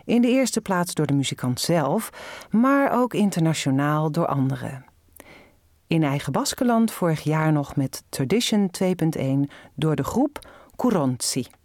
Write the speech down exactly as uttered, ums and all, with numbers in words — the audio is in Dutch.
In de eerste plaats door de muzikant zelf, maar ook internationaal door anderen. In eigen Baskenland vorig jaar nog met Tradition twee punt één door de groep Kurontzi.